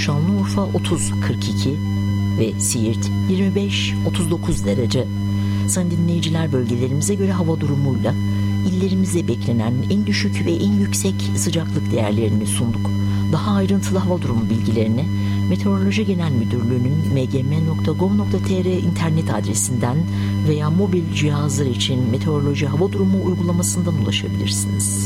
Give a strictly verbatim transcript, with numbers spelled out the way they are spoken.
Şanlıurfa otuz kırk iki ve Siirt yirmi beş otuz dokuz derece. Sayın dinleyiciler, bölgelerimize göre hava durumuyla illerimize beklenen en düşük ve en yüksek sıcaklık değerlerini sunduk. Daha ayrıntılı hava durumu bilgilerini Meteoroloji Genel Müdürlüğü'nün m g m nokta gov nokta t r internet adresinden veya mobil cihazlar için meteoroloji hava durumu uygulamasından ulaşabilirsiniz.